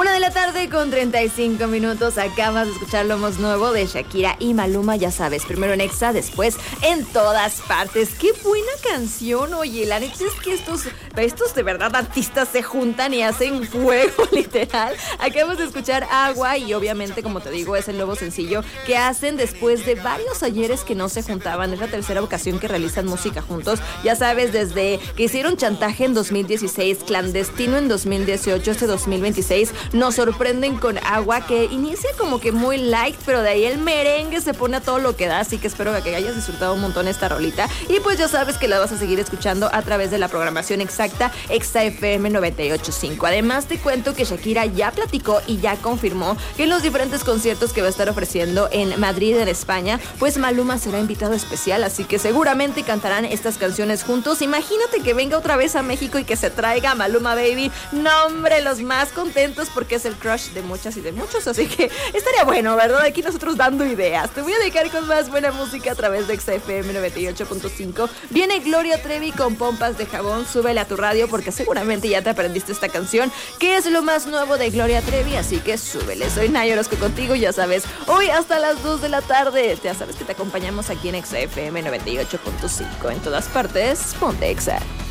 1 de la tarde con 35 minutos. Acabas de escuchar lo más nuevo de Shakira y Maluma, ya sabes, primero en Exa, después en todas partes. ¡Qué buena canción! Oye, la neta es que estos de verdad artistas se juntan y hacen fuego, literal. Acabamos de escuchar Agua y obviamente, como te digo, es el nuevo sencillo que hacen después de varios ayeres que no se juntaban. Es la tercera ocasión que realizan música juntos. Ya sabes, desde que hicieron Chantaje en 2016, Clandestino en 2018, este 2026, nos sorprenden con Agua, que inicia como que muy light, pero de ahí el merengue se pone a todo lo que da, así que espero que hayas disfrutado un montón esta rolita. Y pues ya sabes que la vas a seguir escuchando a través de la programación exacta Exa FM 98.5. Además te cuento que Shakira ya platicó y ya confirmó que en los diferentes conciertos que va a estar ofreciendo en Madrid, en España, pues Maluma será invitado especial, así que seguramente cantarán estas canciones juntos. Imagínate que venga otra vez a México y que se traiga a Maluma Baby. No, hombre, los más contentos porque es el crush de muchas y de muchos, así que estaría bueno, ¿verdad? Aquí nosotros dando ideas. Te voy a dedicar con más buena música a través de Exa FM 98.5. Viene Gloria Trevi con Pompas de Jabón. Súbele a tu radio porque seguramente ya te aprendiste esta canción, que es lo más nuevo de Gloria Trevi, así que súbele. Soy Naya Orozco contigo, ya sabes, hoy hasta las 2 de la tarde. Ya sabes que te acompañamos aquí en Exa FM 98.5. En todas partes, ponte Exa.